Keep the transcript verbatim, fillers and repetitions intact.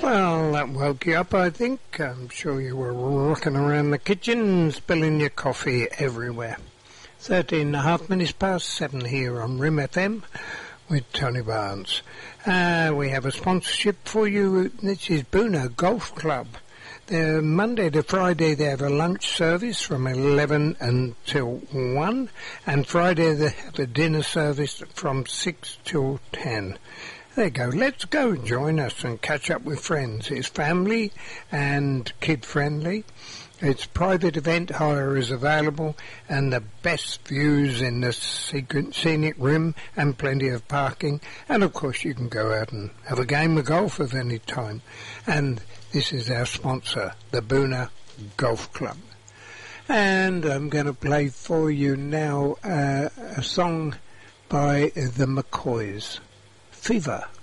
Well, that woke you up, I think. I'm sure you were rocking around the kitchen, spilling your coffee everywhere. Thirteen and a half minutes past seven here on Rim F M with Tony Barnes. Uh, we have a sponsorship for you. This is Boona Golf Club. They're Monday to Friday they have a lunch service from eleven until one, and Friday they have a dinner service from six till ten. There you go. Let's go join us and catch up with friends. It's family and kid-friendly. It's private event hire is available, and the best views in the scenic rim and plenty of parking. And, of course, you can go out and have a game of golf at any time. And this is our sponsor, the Boona Golf Club. And I'm going to play for you now uh, a song by the McCoys. Fever.